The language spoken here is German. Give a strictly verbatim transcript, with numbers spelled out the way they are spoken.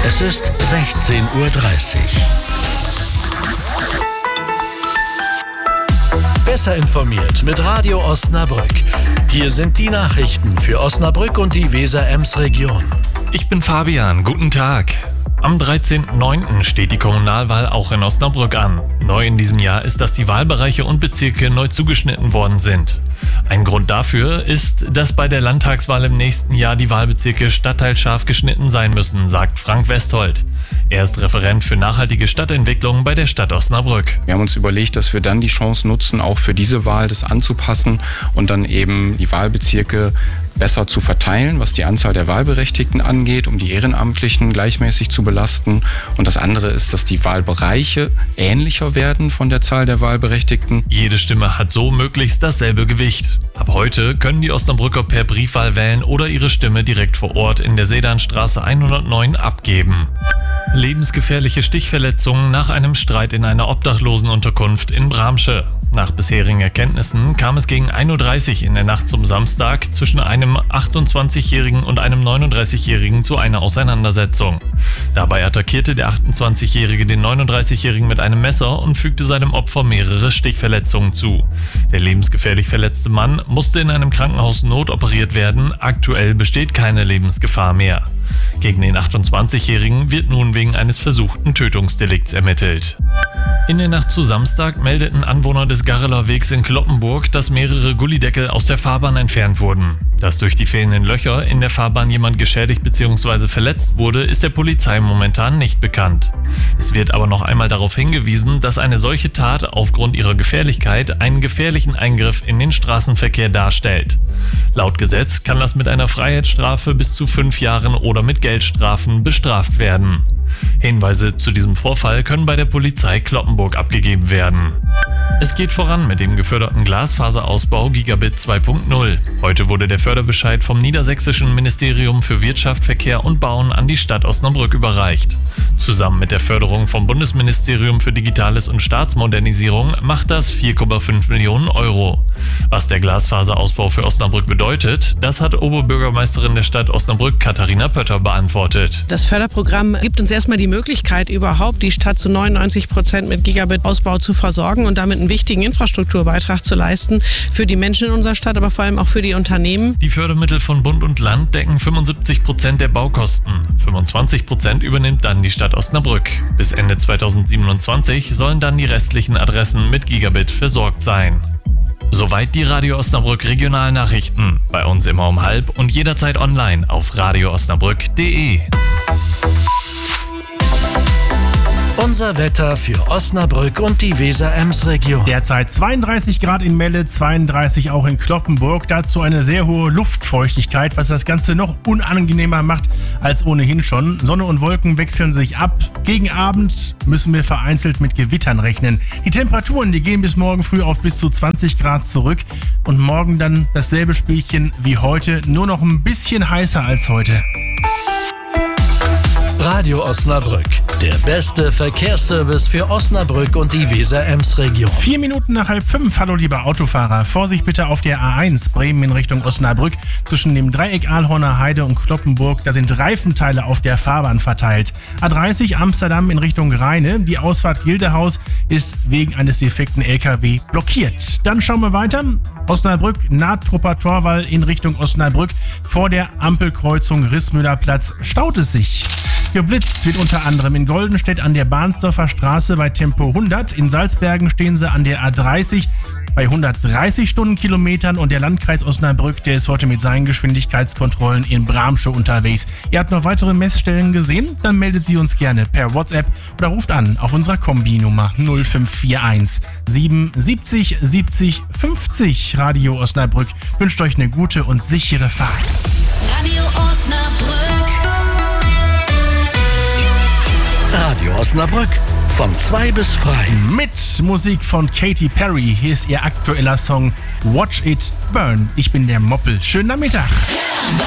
Es ist sechzehn Uhr dreißig. Besser informiert mit Radio Osnabrück. Hier sind die Nachrichten für Osnabrück und die Weser-Ems-Region. Ich bin Fabian, guten Tag. Am dreizehnten neunten steht die Kommunalwahl auch in Osnabrück an. Neu in diesem Jahr ist, dass die Wahlbereiche und Bezirke neu zugeschnitten worden sind. Ein Grund dafür ist, dass bei der Landtagswahl im nächsten Jahr die Wahlbezirke stadtteilscharf geschnitten sein müssen, sagt Frank Westhold. Er ist Referent für nachhaltige Stadtentwicklung bei der Stadt Osnabrück. Wir haben uns überlegt, dass wir dann die Chance nutzen, auch für diese Wahl das anzupassen und dann eben die Wahlbezirke besser zu verteilen, was die Anzahl der Wahlberechtigten angeht, um die Ehrenamtlichen gleichmäßig zu belasten. Und das andere ist, dass die Wahlbereiche ähnlicher werden von der Zahl der Wahlberechtigten. Jede Stimme hat so möglichst dasselbe Gewicht. Ab heute können die Osnabrücker per Briefwahl wählen oder ihre Stimme direkt vor Ort in der Sedanstraße hundertneun abgeben. Lebensgefährliche Stichverletzungen nach einem Streit in einer Obdachlosenunterkunft in Bramsche. Nach bisherigen Erkenntnissen kam es gegen ein Uhr dreißig in der Nacht zum Samstag zwischen einem achtundzwanzigjährigen und einem neununddreißigjährigen zu einer Auseinandersetzung. Dabei attackierte der achtundzwanzigjährige den neununddreißigjährigen mit einem Messer und fügte seinem Opfer mehrere Stichverletzungen zu. Der lebensgefährlich verletzte Mann musste in einem Krankenhaus notoperiert werden. Aktuell besteht keine Lebensgefahr mehr. Gegen den achtundzwanzigjährigen wird nun wegen eines versuchten Tötungsdelikts ermittelt. In der Nacht zu Samstag meldeten Anwohner des Garreler Wegs in Cloppenburg, dass mehrere Gullideckel aus der Fahrbahn entfernt wurden. Dass durch die fehlenden Löcher in der Fahrbahn jemand geschädigt bzw. verletzt wurde, ist der Polizei momentan nicht bekannt. Es wird aber noch einmal darauf hingewiesen, dass eine solche Tat aufgrund ihrer Gefährlichkeit einen gefährlichen Eingriff in den Straßenverkehr darstellt. Laut Gesetz kann das mit einer Freiheitsstrafe bis zu fünf Jahren oder mit Geldstrafen bestraft werden. Hinweise zu diesem Vorfall können bei der Polizei Cloppenburg abgegeben werden. Es geht voran mit dem geförderten Glasfaserausbau Gigabit zwei Punkt null. Heute wurde der Förderbescheid vom Niedersächsischen Ministerium für Wirtschaft, Verkehr und Bauen an die Stadt Osnabrück überreicht. Zusammen mit der Förderung vom Bundesministerium für Digitales und Staatsmodernisierung macht das vier Komma fünf Millionen Euro. Was der Glasfaserausbau für Osnabrück bedeutet, das hat Oberbürgermeisterin der Stadt Osnabrück Katharina Pötter beantwortet. Das Förderprogramm gibt uns erstmal die Möglichkeit, überhaupt die Stadt zu neunundneunzig Prozent mit Gigabit-Ausbau zu versorgen und damit einen wichtigen Infrastrukturbeitrag zu leisten für die Menschen in unserer Stadt, aber vor allem auch für die Unternehmen. Die Fördermittel von Bund und Land decken fünfundsiebzig Prozent der Baukosten. fünfundzwanzig Prozent übernimmt dann die Stadt Osnabrück. Bis Ende zweitausendsiebenundzwanzig sollen dann die restlichen Adressen mit Gigabit versorgt sein. Soweit die Radio Osnabrück Regionalnachrichten. Bei uns immer um halb und jederzeit online auf radio osnabrück punkt de. Unser Wetter für Osnabrück und die Weser-Ems-Region. Derzeit zweiunddreißig Grad in Melle, zweiunddreißig auch in Cloppenburg. Dazu eine sehr hohe Luftfeuchtigkeit, was das Ganze noch unangenehmer macht als ohnehin schon. Sonne und Wolken wechseln sich ab. Gegen Abend müssen wir vereinzelt mit Gewittern rechnen. Die Temperaturen, die gehen bis morgen früh auf bis zu zwanzig Grad zurück. Und morgen dann dasselbe Spielchen wie heute, nur noch ein bisschen heißer als heute. Radio Osnabrück, der beste Verkehrsservice für Osnabrück und die Weser-Ems-Region. Vier Minuten nach halb fünf. Hallo lieber Autofahrer. Vorsicht bitte auf der A eins Bremen in Richtung Osnabrück. Zwischen dem Dreieck Ahlhorner Heide und Cloppenburg, da sind Reifenteile auf der Fahrbahn verteilt. A dreißig Amsterdam in Richtung Rheine. Die Ausfahrt Gildehaus ist wegen eines defekten L K W blockiert. Dann schauen wir weiter. Osnabrück, Nahtrupper Torwall in Richtung Osnabrück. Vor der Ampelkreuzung Rissmüllerplatz staut es sich. Geblitzt wird unter anderem in Goldenstedt an der Bahnsdorfer Straße bei Tempo hundert. In Salzbergen stehen sie an der A dreißig bei hundertdreißig Stundenkilometern und der Landkreis Osnabrück, der ist heute mit seinen Geschwindigkeitskontrollen in Bramsche unterwegs. Ihr habt noch weitere Messstellen gesehen? Dann meldet sie uns gerne per WhatsApp oder ruft an auf unserer Kombi-Nummer null fünf vier eins sieben siebzig siebzig fünfzig. Radio Osnabrück wünscht euch eine gute und sichere Fahrt. Radio Osnabrück. Radio Osnabrück, von zwei bis frei. Mit Musik von Katy Perry. Hier ist ihr aktueller Song Watch It Burn. Ich bin der Moppel. Schönen Nachmittag.